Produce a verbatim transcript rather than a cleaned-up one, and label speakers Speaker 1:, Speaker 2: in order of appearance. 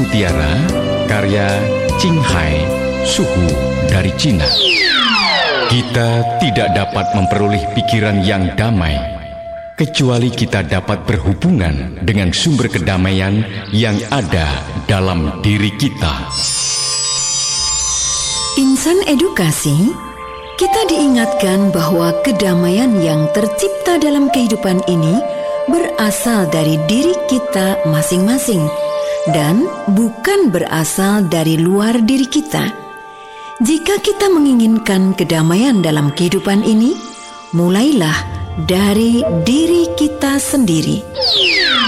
Speaker 1: Mutiara, karya Ching Hai, suhu dari Cina. Kita tidak dapat memperoleh pikiran yang damai kecuali kita dapat berhubungan dengan sumber kedamaian yang ada dalam diri kita.
Speaker 2: Insan edukasi, kita diingatkan bahwa kedamaian yang tercipta dalam kehidupan ini berasal dari diri kita masing-masing dan bukan berasal dari luar diri kita. Jika kita menginginkan kedamaian dalam kehidupan ini, mulailah dari diri kita sendiri.